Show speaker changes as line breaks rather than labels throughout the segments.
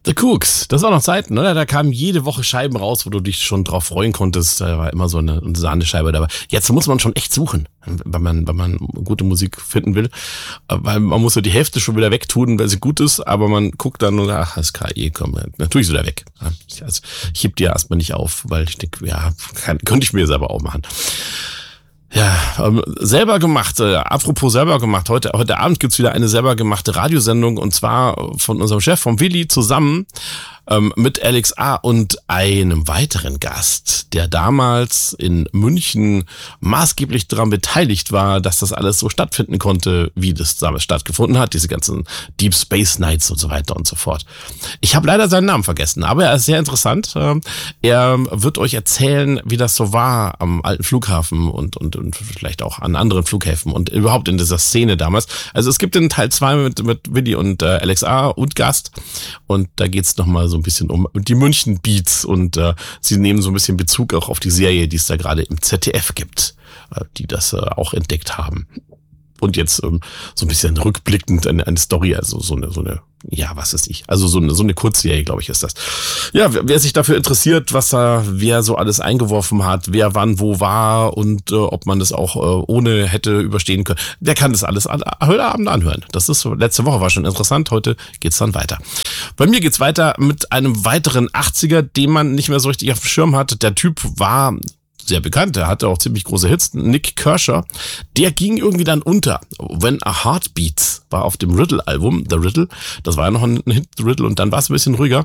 The Cooks, das war noch Zeiten, oder? Da kamen jede Woche Scheiben raus, wo du dich schon drauf freuen konntest. Da war immer so eine Sahnescheibe dabei. Jetzt muss man schon echt suchen, wenn man gute Musik finden will. Weil man muss so die Hälfte schon wieder wegtun, weil sie gut ist, aber man guckt dann und ach, das KI, komm, dann tue ich es wieder weg. Also, ich heb die erstmal nicht auf, weil ich denke, ja, könnte ich mir selber auch machen. Ja, selber gemacht, apropos selber gemacht, heute Abend gibt's wieder eine selber gemachte Radiosendung und zwar von unserem Chef, vom Willi, zusammen mit Alex A. und einem weiteren Gast, der damals in München maßgeblich daran beteiligt war, dass das alles so stattfinden konnte, wie das damals stattgefunden hat, diese ganzen Deep Space Nights und so weiter und so fort. Ich habe leider seinen Namen vergessen, aber er ist sehr interessant. Er wird euch erzählen, wie das so war am alten Flughafen und vielleicht auch an anderen Flughäfen und überhaupt in dieser Szene damals. Also es gibt den Teil 2 mit Willi und Alex A. und Gast und da geht's nochmal so ein bisschen um die München Beats und sie nehmen so ein bisschen Bezug auch auf die Serie, die es da gerade im ZDF gibt, die das auch entdeckt haben. Und jetzt so ein bisschen rückblickend eine Story, also so eine, ja, was weiß ich, also so eine Kurzserie, glaube ich, ist das. Ja, wer sich dafür interessiert, wer so alles eingeworfen hat, wer wann wo war und ob man das auch ohne hätte überstehen können, der kann das alles heute Abend anhören. Das ist letzte Woche war schon interessant, heute geht's dann weiter. Bei mir geht's weiter mit einem weiteren 80er, den man nicht mehr so richtig auf dem Schirm hat. Der Typ war sehr bekannt, der hatte auch ziemlich große Hits, Nick Kershaw, der ging irgendwie dann unter. When a Heart Beats war auf dem Riddle-Album, The Riddle, das war ja noch ein Hit, The Riddle, und dann war es ein bisschen ruhiger.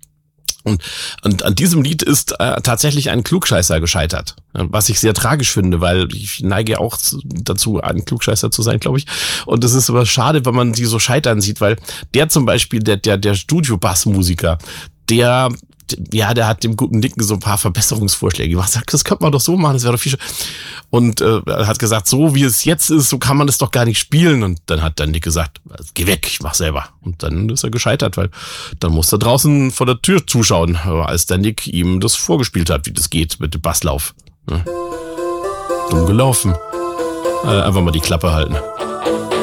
Und an diesem Lied ist tatsächlich ein Klugscheißer gescheitert, was ich sehr tragisch finde, weil ich neige auch dazu, ein Klugscheißer zu sein, glaube ich. Und es ist aber schade, wenn man die so scheitern sieht, weil der zum Beispiel, der Studio-Bass-Musiker, der hat dem guten Nicken so ein paar Verbesserungsvorschläge gemacht. Sagt, das könnte man doch so machen, das wäre doch viel schöner. Und er hat gesagt, so wie es jetzt ist, so kann man das doch gar nicht spielen. Und dann hat der Nick gesagt, geh weg, ich mach selber. Und dann ist er gescheitert, weil dann musste er draußen vor der Tür zuschauen, als der Nick ihm das vorgespielt hat, wie das geht mit dem Basslauf. Ja. Dumm gelaufen. Einfach mal die Klappe halten.